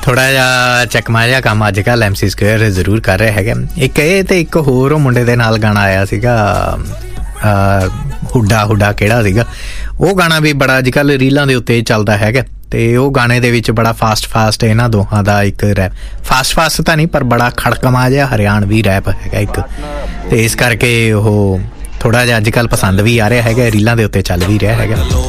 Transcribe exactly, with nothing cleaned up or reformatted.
ਥੋੜ੍ਹਾ ਜਿਹਾ ਚੱਕਮਾ ਜਿਹਾ ਕੰਮ ਅੱਜ ਕੱਲ੍ਹ ਐਮ ਸੀ ਸਕੁਏਅਰ ਜ਼ਰੂਰ ਕਰ ਰਿਹਾ ਹੈਗਾ। ਇੱਕ ਇਹ ਅਤੇ ਇੱਕ ਹੋਰ ਉਹ ਮੁੰਡੇ ਦੇ ਨਾਲ ਗਾਣਾ ਆਇਆ ਸੀਗਾ, ਹੁੱਡਾ ਹੁੱਡਾ ਕਿਹੜਾ ਸੀਗਾ ਉਹ ਗਾਣਾ ਵੀ ਬੜਾ ਅੱਜ ਕੱਲ੍ਹ ਰੀਲਾਂ ਦੇ ਉੱਤੇ ਚੱਲਦਾ ਹੈਗਾ। ਅਤੇ ਉਹ ਗਾਣੇ ਦੇ ਵਿੱਚ ਬੜਾ ਫਾਸਟ ਫਾਸਟ ਇਹਨਾਂ ਦੋਹਾਂ ਦਾ ਇੱਕ ਰੈਪ, ਫਾਸਟ ਫਾਸਟ ਤਾਂ ਨਹੀਂ ਪਰ ਬੜਾ ਖੜਕਮਾ ਜਿਹਾ ਹਰਿਆਣਵੀ ਰੈਪ ਹੈਗਾ ਇੱਕ, ਅਤੇ ਇਸ ਕਰਕੇ ਉਹ ਥੋੜ੍ਹਾ ਜਿਹਾ ਅੱਜ ਕੱਲ੍ਹ ਪਸੰਦ ਵੀ ਆ ਰਿਹਾ ਹੈਗਾ, ਰੀਲਾਂ ਦੇ ਉੱਤੇ ਚੱਲ ਵੀ ਰਿਹਾ ਹੈਗਾ।